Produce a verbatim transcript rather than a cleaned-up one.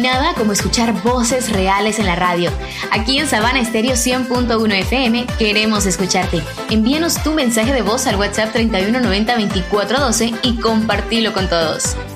nada como escuchar voces reales en la radio. Aquí en Sabana Estéreo cien punto uno F M queremos escucharte. Envíanos tu mensaje de voz al WhatsApp treinta y uno noventa veinticuatro doce y compartilo con todos.